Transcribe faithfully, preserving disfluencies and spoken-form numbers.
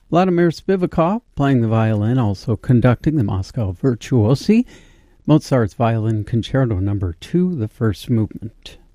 Vladimir Spivakov playing the violin, also conducting the Moscow Virtuosi, Mozart's Violin Concerto Number two, the first movement.